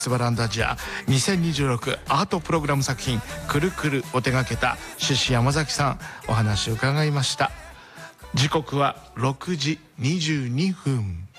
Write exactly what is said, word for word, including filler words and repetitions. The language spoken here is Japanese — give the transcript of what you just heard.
スバランダジアにせんにじゅうろくアートプログラム作品くるくるを手掛けたシュシ山崎さん、お話を伺いました。時刻はろくじにじゅうにふん。